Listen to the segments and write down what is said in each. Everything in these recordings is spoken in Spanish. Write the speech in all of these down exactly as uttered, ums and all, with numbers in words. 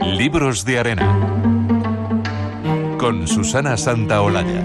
Libros de Arena con Susana Santaolalla.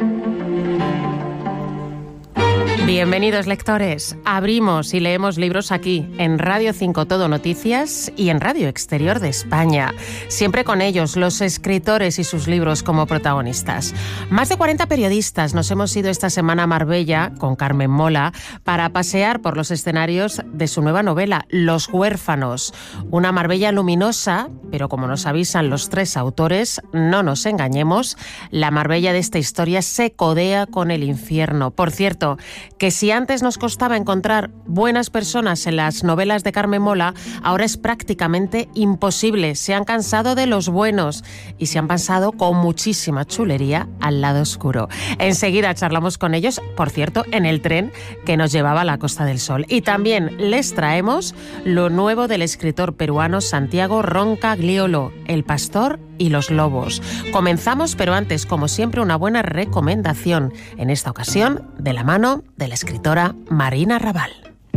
Bienvenidos, lectores. Abrimos y leemos libros aquí, en Radio cinco Todo Noticias y en Radio Exterior de España. Siempre con ellos, los escritores y sus libros como protagonistas. Más de cuarenta periodistas nos hemos ido esta semana a Marbella, con Carmen Mola, para pasear por los escenarios de su nueva novela, Los Huérfanos. Una Marbella luminosa, pero como nos avisan los tres autores, no nos engañemos, la Marbella de esta historia se codea con el infierno. Por cierto, que si antes nos costaba encontrar buenas personas en las novelas de Carmen Mola, ahora es prácticamente imposible. Se han cansado de los buenos y se han pasado con muchísima chulería al lado oscuro. Enseguida charlamos con ellos, por cierto, en el tren que nos llevaba a la Costa del Sol. Y también les traemos lo nuevo del escritor peruano Santiago Roncagliolo, El pastor y los lobos. Comenzamos, pero antes, como siempre, una buena recomendación, en esta ocasión de la mano de la escritora Marina Raval.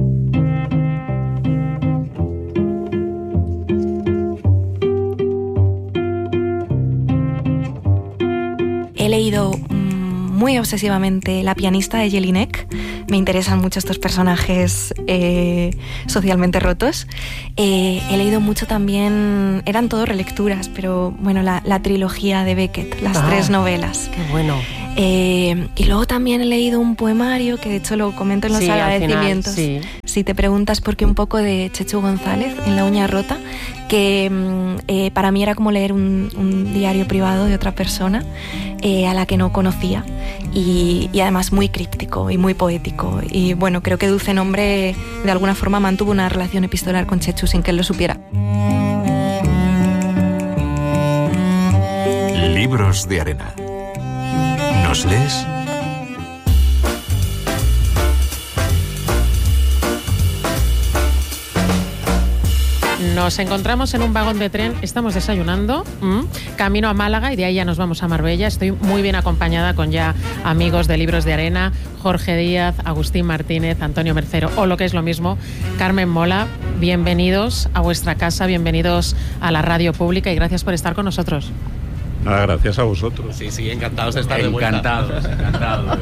He leído muy obsesivamente La pianista de Jelinek. Me interesan mucho estos personajes eh, socialmente rotos. Eh, he leído mucho también, eran todo relecturas, pero bueno, la, la trilogía de Beckett, las ah, tres novelas. Qué bueno. Eh, y luego también he leído un poemario, que de hecho lo comento en los sí, agradecimientos. Final, sí. Si te preguntas por qué, un poco de Chechu González, En la uña rota, que eh, para mí era como leer un, un diario privado de otra persona eh, a la que no conocía, y, y además muy críptico y muy poético. Y bueno, creo que Dulce Nombre de alguna forma mantuvo una relación epistolar con Chechu sin que él lo supiera. Libros de Arena. ¿Nos lees? Nos encontramos en un vagón de tren, estamos desayunando, mmm, camino a Málaga, y de ahí ya nos vamos a Marbella. Estoy muy bien acompañada con ya amigos de Libros de Arena, Jorge Díaz, Agustín Martínez, Antonio Mercero, o lo que es lo mismo, Carmen Mola. Bienvenidos a vuestra casa, bienvenidos a la radio pública y gracias por estar con nosotros. Nada, gracias a vosotros. Sí, sí, encantados de estar de vuelta. Encantados, encantados.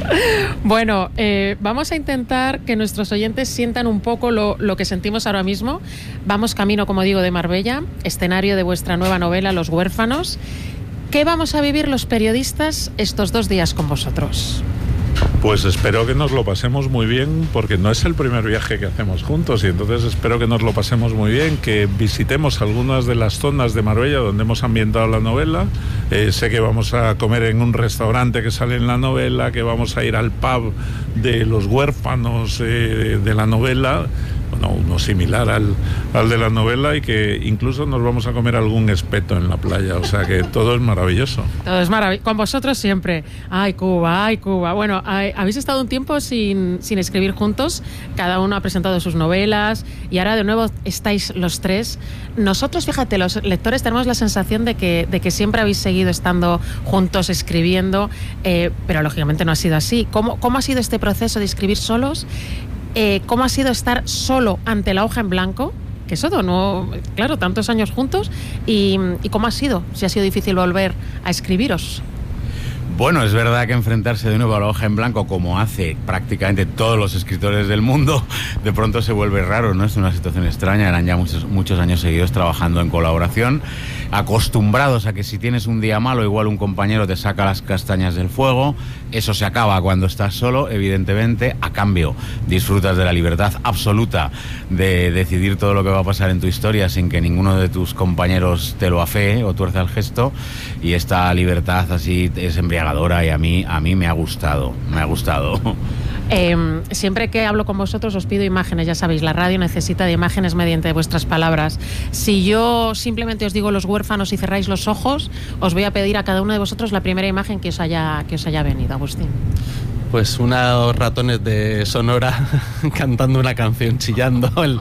Bueno, eh, vamos a intentar que nuestros oyentes sientan un poco lo, lo que sentimos ahora mismo. Vamos camino, como digo, de Marbella, escenario de vuestra nueva novela, Los Huérfanos. ¿Qué vamos a vivir los periodistas estos dos días con vosotros? Pues espero que nos lo pasemos muy bien, porque no es el primer viaje que hacemos juntos, y entonces espero que nos lo pasemos muy bien, que visitemos algunas de las zonas de Marbella donde hemos ambientado la novela. Eh, sé que vamos a comer en un restaurante que sale en la novela, que vamos a ir al pub de Los Huérfanos eh, de la novela, bueno, uno similar al, al de la novela, y que incluso nos vamos a comer algún espeto en la playa, o sea que todo es maravilloso. Todo es maravilloso, con vosotros siempre. Ay, Cuba, ay, Cuba. Bueno, ay, habéis estado un tiempo sin, sin escribir juntos, cada uno ha presentado sus novelas y ahora de nuevo estáis los tres. Nosotros, fíjate, los lectores tenemos la sensación de que, de que siempre habéis seguido estando juntos escribiendo, eh, pero lógicamente no ha sido así. ¿Cómo, cómo ha sido este proceso de escribir solos? Eh, ¿Cómo ha sido estar solo ante la hoja en blanco? Que eso no, claro, tantos años juntos. Y, ¿Y cómo ha sido? Si ha sido difícil volver a escribiros. Bueno, es verdad que enfrentarse de nuevo a la hoja en blanco, como hace prácticamente todos los escritores del mundo, de pronto se vuelve raro, ¿no? Es una situación extraña. Eran ya muchos, muchos años seguidos trabajando en colaboración, acostumbrados a que si tienes un día malo, igual un compañero te saca las castañas del fuego. Eso se acaba cuando estás solo, evidentemente. A cambio, disfrutas de la libertad absoluta de decidir todo lo que va a pasar en tu historia sin que ninguno de tus compañeros te lo afee o tuerza el gesto. Y esta libertad así es embriagadora, y a mí, a mí me ha gustado, me ha gustado. Eh, siempre que hablo con vosotros os pido imágenes, ya sabéis, la radio necesita de imágenes mediante vuestras palabras. Si yo simplemente os digo Los Huérfanos y cerráis los ojos, os voy a pedir a cada uno de vosotros la primera imagen que os haya, que os haya venido, Agustín. Pues unos ratones de Sonora cantando una canción, chillando en,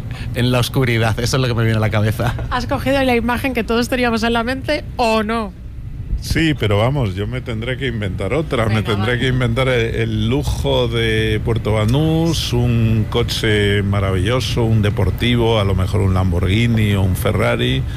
en la oscuridad. Eso es lo que me viene a la cabeza. ¿Has cogido la imagen que todos teníamos en la mente o no? Sí, pero vamos, yo me tendré que inventar otra. Venga, me tendré vale. que inventar el, el lujo de Puerto Banús, un coche maravilloso, un deportivo, a lo mejor un Lamborghini o un Ferrari,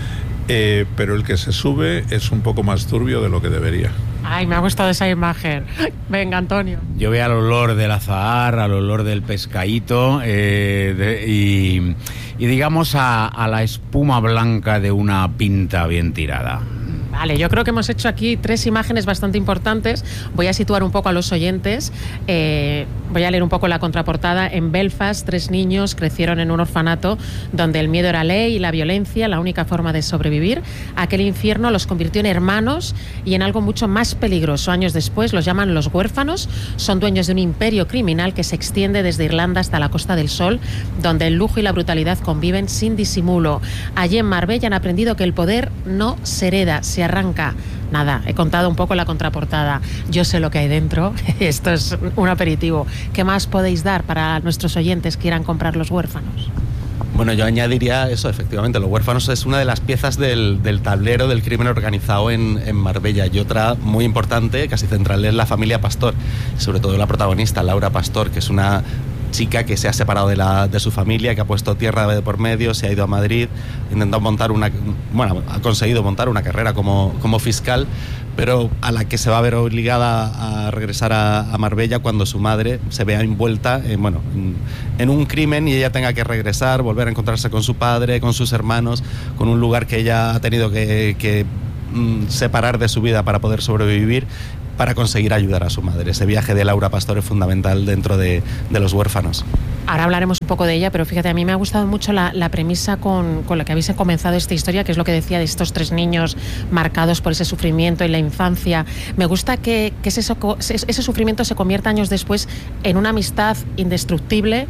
eh, pero el que se sube es un poco más turbio de lo que debería. Ay, me ha gustado esa imagen. Venga, Antonio. Yo veo al olor del azahar, al olor del pescadito eh, de, y, y digamos a, a la espuma blanca de una pinta bien tirada. Vale, yo creo que hemos hecho aquí tres imágenes bastante importantes. Voy a situar un poco a los oyentes. Eh, voy a leer un poco la contraportada. En Belfast, tres niños crecieron en un orfanato donde el miedo era ley y la violencia la única forma de sobrevivir. Aquel infierno los convirtió en hermanos y en algo mucho más peligroso. Años después los llaman los huérfanos. Son dueños de un imperio criminal que se extiende desde Irlanda hasta la Costa del Sol, donde el lujo y la brutalidad conviven sin disimulo. Allí en Marbella han aprendido que el poder no se hereda, se arranca. Nada, he contado un poco la contraportada. Yo sé lo que hay dentro. Esto es un aperitivo. ¿Qué más podéis dar para nuestros oyentes que quieran comprar Los Huérfanos? Bueno, yo añadiría eso, efectivamente, Los Huérfanos es una de las piezas del, del tablero del crimen organizado en, en Marbella, y otra muy importante, casi central, es la familia Pastor, sobre todo la protagonista, Laura Pastor, que es una chica que se ha separado de, la, de su familia, que ha puesto tierra de por medio, se ha ido a Madrid, ha intentado montar una, bueno, ha conseguido montar una carrera como, como fiscal, pero a la que se va a ver obligada a regresar a, a Marbella cuando su madre se vea envuelta en, bueno, en, en un crimen y ella tenga que regresar, volver a encontrarse con su padre, con sus hermanos, con un lugar que ella ha tenido que, que mm, separar de su vida para poder sobrevivir, para conseguir ayudar a su madre. Ese viaje de Laura Pastor es fundamental dentro de, de Los Huérfanos. Ahora hablaremos un poco de ella, pero fíjate, a mí me ha gustado mucho la, la premisa con, con la que habéis comenzado esta historia, que es lo que decía de estos tres niños marcados por ese sufrimiento en la infancia. Me gusta que, que ese, ese sufrimiento se convierta años después en una amistad indestructible.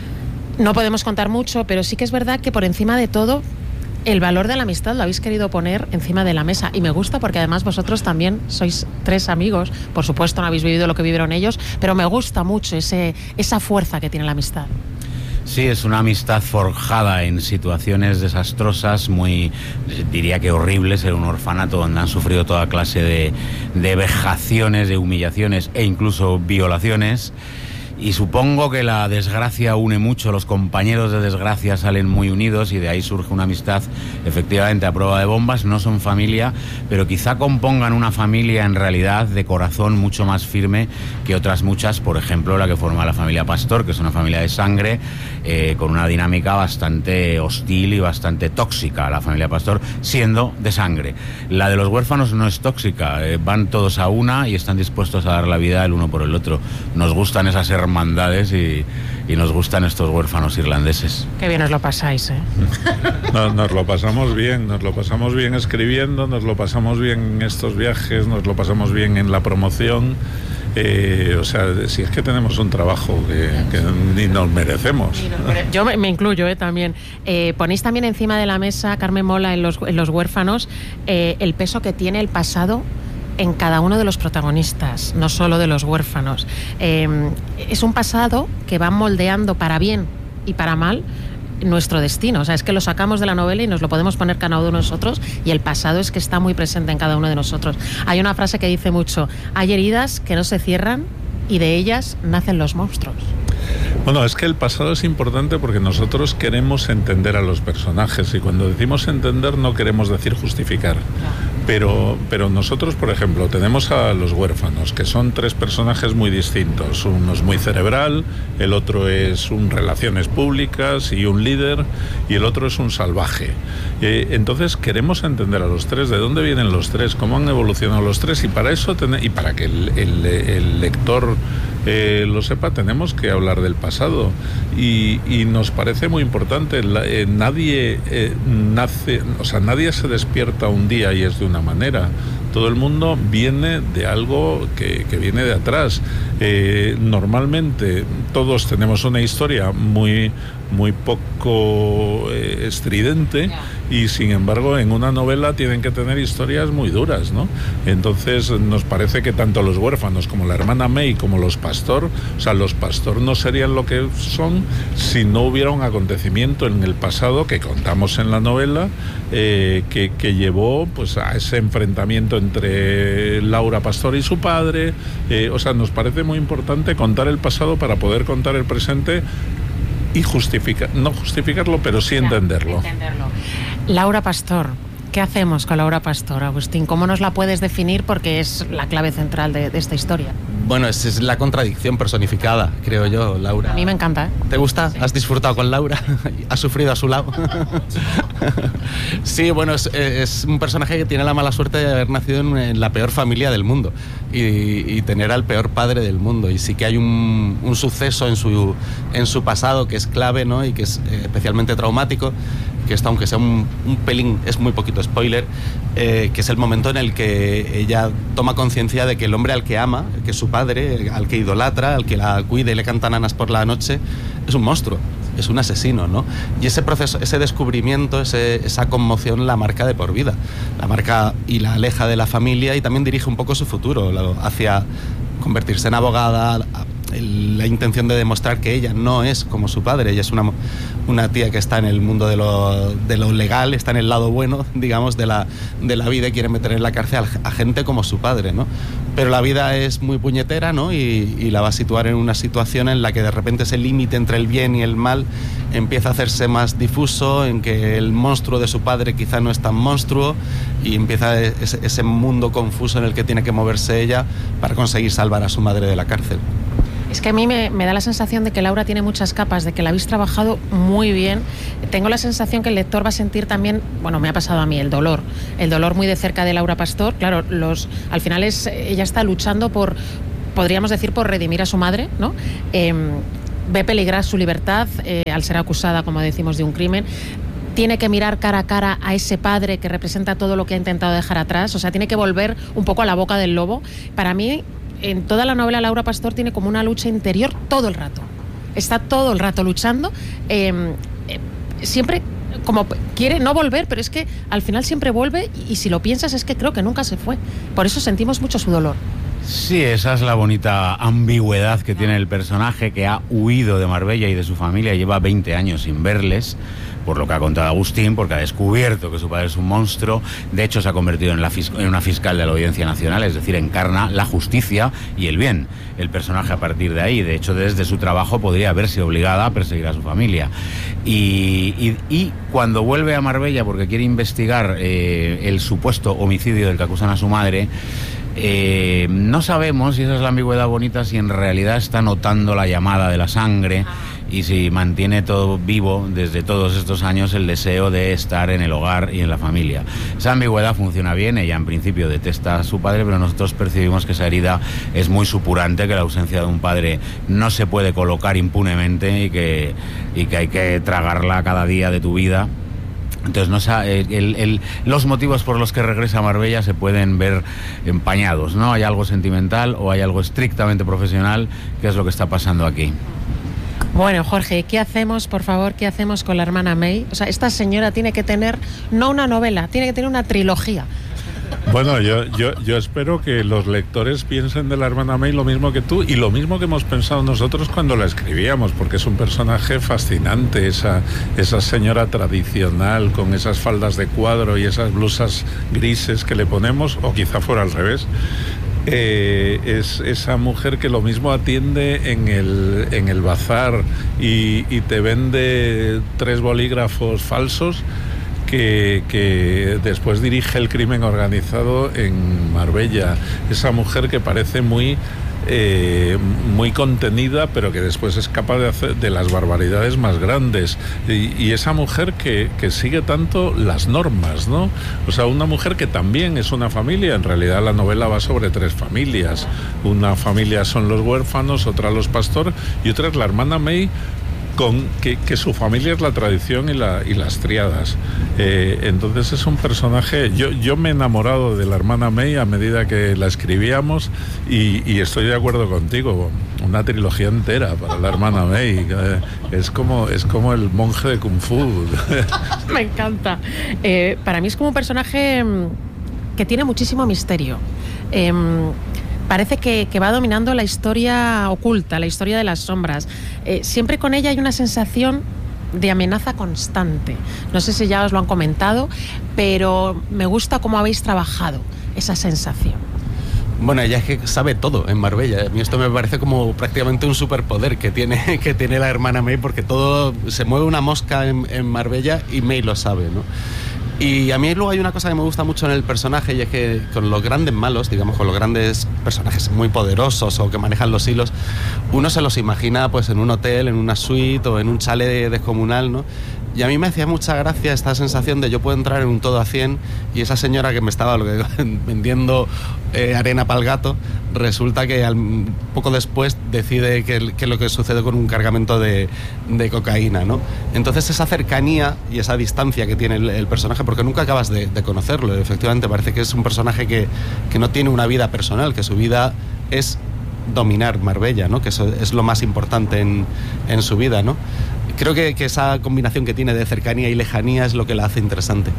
No podemos contar mucho, pero sí que es verdad que por encima de todo el valor de la amistad lo habéis querido poner encima de la mesa, y me gusta porque además vosotros también sois tres amigos. Por supuesto no habéis vivido lo que vivieron ellos, pero me gusta mucho ese, esa fuerza que tiene la amistad. Sí, es una amistad forjada en situaciones desastrosas, muy, diría que horribles, en un orfanato donde han sufrido toda clase de, de vejaciones, de humillaciones e incluso violaciones. Y supongo que la desgracia une mucho, los compañeros de desgracia salen muy unidos y de ahí surge una amistad efectivamente a prueba de bombas. No son familia, pero quizá compongan una familia en realidad de corazón mucho más firme que otras muchas, por ejemplo la que forma la familia Pastor, que es una familia de sangre eh, con una dinámica bastante hostil y bastante tóxica, la familia Pastor siendo de sangre. La de Los Huérfanos no es tóxica, eh, van todos a una y están dispuestos a dar la vida el uno por el otro. Nos gustan esas hermandades hermandades y, y nos gustan estos huérfanos irlandeses. Qué bien os lo pasáis, ¿eh? No, nos lo pasamos bien, nos lo pasamos bien escribiendo, nos lo pasamos bien en estos viajes, nos lo pasamos bien en la promoción. Eh, o sea, si es que tenemos un trabajo que, que ni nos merecemos. Yo me, me incluyo eh, también. Eh, ponéis también encima de la mesa, Carmen Mola, en Los, en los Huérfanos, eh, el peso que tiene el pasado en cada uno de los protagonistas, no solo de Los Huérfanos. Eh, es un pasado que va moldeando para bien y para mal nuestro destino. O sea, es que lo sacamos de la novela y nos lo podemos poner cada uno de nosotros, y el pasado es que está muy presente en cada uno de nosotros. Hay una frase que dice mucho: hay heridas que no se cierran y de ellas nacen los monstruos. Bueno, es que el pasado es importante porque nosotros queremos entender a los personajes, y cuando decimos entender no queremos decir justificar. Pero, pero nosotros, por ejemplo, tenemos a Los Huérfanos, que son tres personajes muy distintos. Uno es muy cerebral, el otro es un relaciones públicas y un líder, y el otro es un salvaje. Eh, entonces queremos entender a los tres, de dónde vienen los tres, cómo han evolucionado los tres, y para eso ten- y para que el, el, el lector eh, lo sepa, tenemos que hablar del pasado. Y, y nos parece muy importante. La, eh, nadie eh, nace, o sea, nadie se despierta un día y es de una manera. Todo el mundo viene de algo que, que viene de atrás. Eh, normalmente todos tenemos una historia muy, muy poco eh, estridente, y sin embargo en una novela tienen que tener historias muy duras, ¿no? Entonces nos parece que tanto Los Huérfanos como la hermana May como los Pastor, o sea, los Pastor no serían lo que son si no hubiera un acontecimiento en el pasado que contamos en la novela, eh, que, que llevó pues a ese enfrentamiento entre Laura Pastor y su padre. Eh, o sea, nos parece muy importante contar el pasado para poder contar el presente y justificar, no justificarlo, pero sí entenderlo. entenderlo. Laura Pastor, ¿Qué hacemos con Laura Pastor, Agustín? ¿Cómo nos la puedes definir? Porque es la clave central de, de esta historia. Bueno, es, es la contradicción personificada, creo yo, Laura. A mí me encanta, ¿eh? ¿Te gusta? Sí. ¿Has disfrutado con Laura? ¿Has sufrido a su lado? Sí, bueno, es, es un personaje que tiene la mala suerte de haber nacido en, en la peor familia del mundo y, y tener al peor padre del mundo. Y sí que hay un, un suceso en su, en su pasado que es clave, ¿no? Y que es eh, especialmente traumático, que esto, aunque sea un, un pelín, es muy poquito spoiler, eh, que es el momento en el que ella toma conciencia de que el hombre al que ama, que es su padre, al que idolatra, al que la cuida y le canta nanas por la noche, es un monstruo, es un asesino, ¿no? Y ese proceso, ese descubrimiento, ese, esa conmoción la marca de por vida, la marca y la aleja de la familia y también dirige un poco su futuro hacia convertirse en abogada, la intención de demostrar que ella no es como su padre, ella es una, una tía que está en el mundo de lo, de lo legal, está en el lado bueno, digamos, de la, de la vida y quiere meter en la cárcel a gente como su padre, ¿no? Pero la vida es muy puñetera, ¿no? Y, y la va a situar en una situación en la que de repente ese límite entre el bien y el mal empieza a hacerse más difuso, en que el monstruo de su padre quizá no es tan monstruo y empieza ese, ese mundo confuso en el que tiene que moverse ella para conseguir salvar a su madre de la cárcel. Es que a mí me, me da la sensación de que Laura tiene muchas capas, de que la habéis trabajado muy bien. Tengo la sensación que el lector va a sentir también, bueno, me ha pasado a mí, el dolor. El dolor muy de cerca de Laura Pastor. Claro, los, al final es, ella está luchando por, podríamos decir, por redimir a su madre, ¿no? Eh, ve peligrar su libertad eh, al ser acusada, como decimos, de un crimen. Tiene que mirar cara a cara a ese padre que representa todo lo que ha intentado dejar atrás. O sea, tiene que volver un poco a la boca del lobo. Para mí, en toda la novela, Laura Pastor tiene como una lucha interior todo el rato. Está todo el rato luchando. Eh, eh, siempre como quiere no volver, pero es que al final siempre vuelve y, y si lo piensas es que creo que nunca se fue. Por eso sentimos mucho su dolor. Sí, esa es la bonita ambigüedad que tiene el personaje, que ha huido de Marbella y de su familia, lleva veinte años sin verles, por lo que ha contado Agustín, porque ha descubierto que su padre es un monstruo. De hecho, se ha convertido en, la fis- en una fiscal de la Audiencia Nacional, es decir, encarna la justicia y el bien. El personaje a partir de ahí, de hecho, desde su trabajo podría verse obligada a perseguir a su familia. Y, y, y cuando vuelve a Marbella, porque quiere investigar eh, el supuesto homicidio del que acusan a su madre, Eh, no sabemos, y esa es la ambigüedad bonita, si en realidad está notando la llamada de la sangre y si mantiene todo vivo desde todos estos años el deseo de estar en el hogar y en la familia. Esa ambigüedad funciona bien, ella en principio detesta a su padre, pero nosotros percibimos que esa herida es muy supurante, que la ausencia de un padre no se puede colocar impunemente y que, y que hay que tragarla cada día de tu vida. Entonces, no, el, el, los motivos por los que regresa a Marbella se pueden ver empañados, ¿no? Hay algo sentimental o hay algo estrictamente profesional, que es lo que está pasando aquí. Bueno, Jorge, ¿qué hacemos, por favor, qué hacemos con la hermana May? O sea, esta señora tiene que tener, no una novela, tiene que tener una trilogía. Bueno, yo, yo, yo espero que los lectores piensen de la hermana May lo mismo que tú y lo mismo que hemos pensado nosotros cuando la escribíamos, porque es un personaje fascinante, esa, esa señora tradicional con esas faldas de cuadro y esas blusas grises que le ponemos, o quizá fuera al revés. Eh, es esa mujer que lo mismo atiende en el, en el bazar y, y te vende tres bolígrafos falsos, Que, que después dirige el crimen organizado en Marbella. Esa mujer que parece muy eh, muy contenida, pero que después es capaz de hacer de las barbaridades más grandes. Y, y esa mujer que, que sigue tanto las normas, ¿no? O sea, una mujer que también es una familia. En realidad la novela va sobre tres familias. Una familia son los huérfanos, otra los Pastor y otra es la hermana May, con que, que su familia es la tradición y, la, y las tríadas. Eh, entonces es un personaje... Yo, yo me he enamorado de la hermana May a medida que la escribíamos y, y estoy de acuerdo contigo. Una trilogía entera para la hermana May. Eh, es, como, es como el monje de Kung Fu. Me encanta. Eh, para mí es como un personaje que tiene muchísimo misterio. Eh, Parece que, que va dominando la historia oculta, la historia de las sombras. Eh, siempre con ella hay una sensación de amenaza constante. No sé si ya os lo han comentado, pero me gusta cómo habéis trabajado esa sensación. Bueno, ella es que sabe todo en Marbella. A mí esto me parece como prácticamente un superpoder que tiene, que tiene la hermana May, porque todo se mueve una mosca en, en Marbella y May lo sabe, ¿no? Y a mí luego hay una cosa que me gusta mucho en el personaje, y es que con los grandes malos, digamos, con los grandes personajes muy poderosos o que manejan los hilos, uno se los imagina pues en un hotel, en una suite o en un chalet descomunal, ¿no? Y a mí me hacía mucha gracia esta sensación de yo puedo entrar en un todo a cien y esa señora que me estaba lo que, vendiendo eh, arena para el gato, resulta que al, poco después decide que, que lo que sucede con un cargamento de, de cocaína, ¿no? Entonces esa cercanía y esa distancia que tiene el, el personaje, porque nunca acabas de, de conocerlo, efectivamente parece que es un personaje que, que no tiene una vida personal, que su vida es dominar Marbella, ¿no? Que eso es lo más importante en, en su vida, ¿no? Creo que, que esa combinación que tiene de cercanía y lejanía es lo que la hace interesante.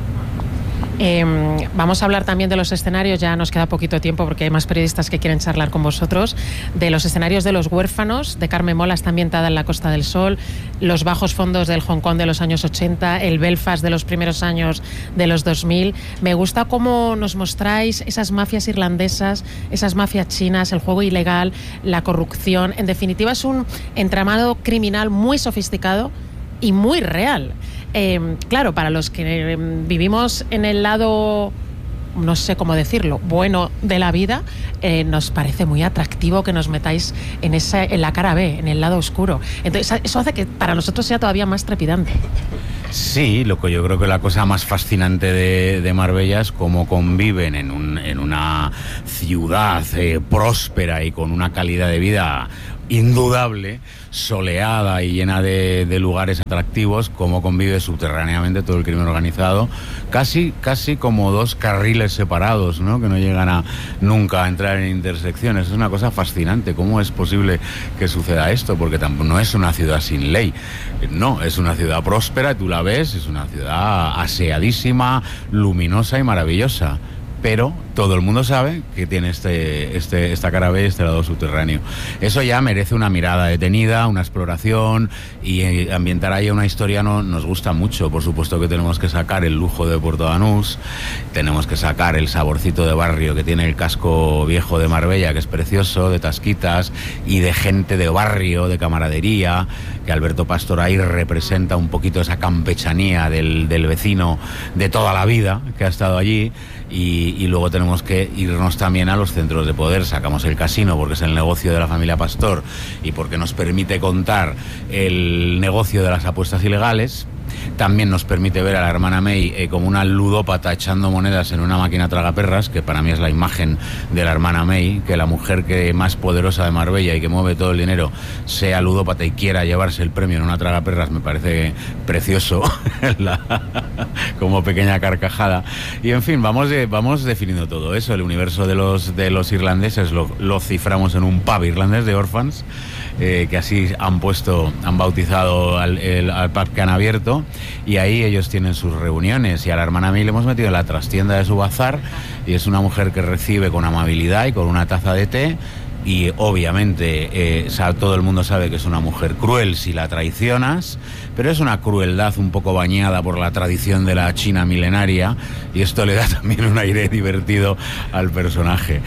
Eh, vamos a hablar también de los escenarios, ya nos queda poquito tiempo porque hay más periodistas que quieren charlar con vosotros, de los escenarios de Los Huérfanos, de Carmen Mola, está ambientada en la Costa del Sol, los bajos fondos del Hong Kong de los años ochenta, el Belfast de los primeros años de los dos mil. Me gusta cómo nos mostráis esas mafias irlandesas, esas mafias chinas, el juego ilegal, la corrupción. En definitiva, es un entramado criminal muy sofisticado y muy real. Eh, claro, para los que vivimos en el lado, no sé cómo decirlo, bueno de la vida, eh, nos parece muy atractivo que nos metáis en, esa, en la cara B, en el lado oscuro. Entonces eso hace que para nosotros sea todavía más trepidante. Sí, lo que yo creo que la cosa más fascinante de, de Marbella es cómo conviven en, un, en una ciudad eh, próspera y con una calidad de vida indudable, soleada y llena de, de lugares atractivos, cómo convive subterráneamente todo el crimen organizado, casi casi como dos carriles separados, ¿no? Que no llegan a nunca a entrar en intersecciones. Es una cosa fascinante. ¿Cómo es posible que suceda esto? Porque tampoco no es una ciudad sin ley. No, es una ciudad próspera, tú la ves, es una ciudad aseadísima, luminosa y maravillosa. Pero todo el mundo sabe que tiene este, este, esta cara B, este lado subterráneo. Eso ya merece una mirada detenida, una exploración, y ambientar ahí una historia no, nos gusta mucho. Por supuesto que tenemos que sacar el lujo de Puerto Banús, tenemos que sacar el saborcito de barrio que tiene el casco viejo de Marbella, que es precioso, de tasquitas y de gente de barrio, de camaradería, que Alberto Pastor ahí representa un poquito esa campechanía del, del vecino de toda la vida que ha estado allí. Y, y luego tenemos que irnos también a los centros de poder. Sacamos el casino porque es el negocio de la familia Pastor y porque nos permite contar el negocio de las apuestas ilegales. También nos permite ver a la hermana May eh, como una ludópata echando monedas en una máquina tragaperras, que para mí es la imagen de la hermana May, que la mujer que más poderosa de Marbella y que mueve todo el dinero sea ludópata y quiera llevarse el premio en una tragaperras, me parece precioso, la, como pequeña carcajada. Y en fin, vamos, de, vamos definiendo todo eso. El universo de los, de los irlandeses lo, lo ciframos en un pub irlandés de Orphans, eh, que así han puesto, han bautizado al, el, al pub que han abierto, y ahí ellos tienen sus reuniones. Y a la hermana May le hemos metido en la trastienda de su bazar, y es una mujer que recibe con amabilidad y con una taza de té. Y obviamente eh, todo el mundo sabe que es una mujer cruel si la traicionas, pero es una crueldad un poco bañada por la tradición de la China milenaria, y esto le da también un aire divertido al personaje.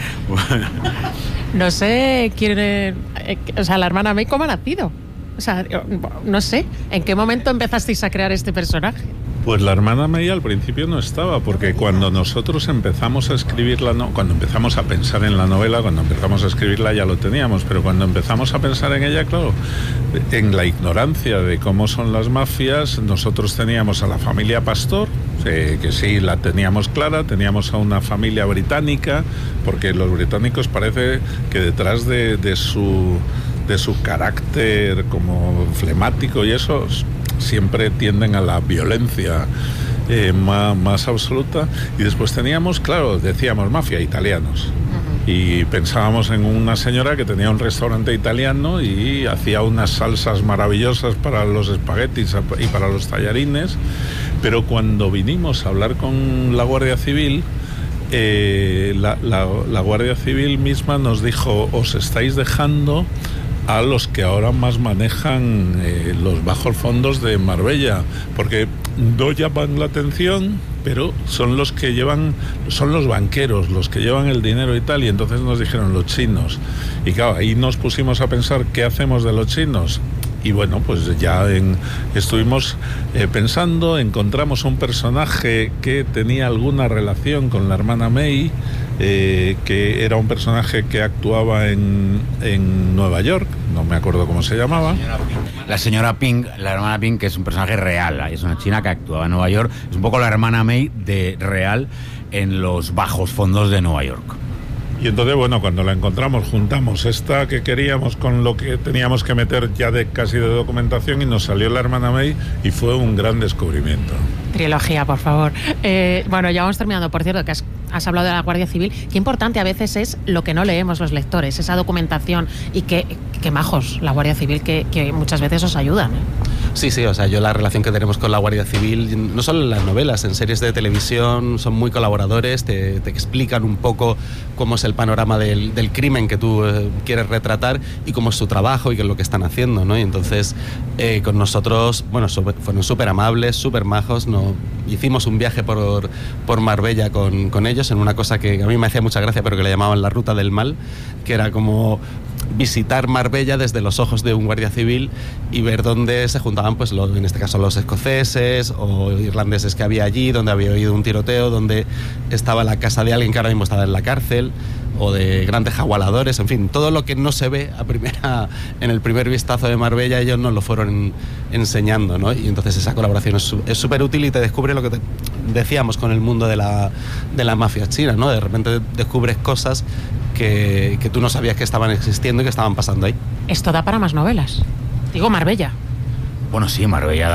No sé quién, eh, o sea, la hermana May, ¿cómo ha nacido? O sea, no sé, ¿en qué momento empezasteis a crear este personaje? Pues la hermana May al principio no estaba, porque cuando nosotros empezamos a escribirla, no, cuando empezamos a pensar en la novela, cuando empezamos a escribirla ya lo teníamos, pero cuando empezamos a pensar en ella, claro, en la ignorancia de cómo son las mafias, nosotros teníamos a la familia Pastor, eh, que sí la teníamos clara, teníamos a una familia británica, porque los británicos parece que detrás de, de su de su carácter como flemático y eso, siempre tienden a la violencia eh, más, más absoluta. Y después teníamos, claro, decíamos mafia, italianos. Uh-huh. Y pensábamos en una señora que tenía un restaurante italiano y hacía unas salsas maravillosas para los espaguetis y para los tallarines. Pero cuando vinimos a hablar con la Guardia Civil, eh, la, la, la Guardia Civil misma nos dijo: os estáis dejando a los que ahora más manejan eh, los bajos fondos de Marbella, porque no llaman la atención, pero son los que llevan, son los banqueros los que llevan el dinero y tal. Y entonces nos dijeron los chinos, y claro, ahí nos pusimos a pensar qué hacemos de los chinos. y bueno, pues ya en, estuvimos eh, pensando, encontramos un personaje que tenía alguna relación con la hermana May, eh, que era un personaje que actuaba en, en Nueva York, no me acuerdo cómo se llamaba. La señora Pink, la hermana Pink, que es un personaje real, es una china que actuaba en Nueva York, es un poco la hermana May de real en los bajos fondos de Nueva York. Y entonces, bueno, cuando la encontramos, juntamos esta que queríamos con lo que teníamos que meter ya de casi de documentación y nos salió la hermana May y fue un gran descubrimiento. Trilogía, por favor. Eh, bueno, ya vamos terminando. Por cierto, que has, has hablado de la Guardia Civil. Qué importante a veces es lo que no leemos los lectores, esa documentación, y qué, qué majos la Guardia Civil, que, que muchas veces os ayudan, ¿eh? Sí, sí, o sea, yo la relación que tenemos con la Guardia Civil, no solo en las novelas, en series de televisión, son muy colaboradores, te, te explican un poco cómo es el panorama del, del crimen que tú eh, quieres retratar y cómo es su trabajo y qué es lo que están haciendo, ¿no? Y entonces, eh, con nosotros, bueno, super, fueron súper amables, súper majos, no, hicimos un viaje por, por Marbella con, con ellos en una cosa que a mí me hacía mucha gracia, pero que le llamaban la Ruta del Mal, que era como visitar Marbella desde los ojos de un guardia civil y ver dónde se juntaban, pues lo, en este caso los escoceses o irlandeses que había allí, donde había habido un tiroteo, donde estaba la casa de alguien que ahora mismo estaba en la cárcel, o de grandes jagualadores, en fin, todo lo que no se ve a primera, en el primer vistazo de Marbella, ellos nos lo fueron enseñando, ¿no? Y entonces esa colaboración es súper útil y te descubre lo que te decíamos con el mundo de la, de la mafia china, ¿no? De repente descubres cosas que, que tú no sabías que estaban existiendo y que estaban pasando ahí. Esto da para más novelas. Digo, Marbella. Bueno, sí, Marbella